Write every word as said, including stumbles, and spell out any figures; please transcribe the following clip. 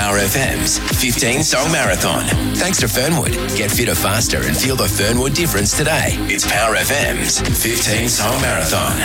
Power F M's fifteen Song Marathon. Thanks to Fernwood. Get fitter faster and feel the Fernwood difference today. It's Power F M's fifteen Song Marathon.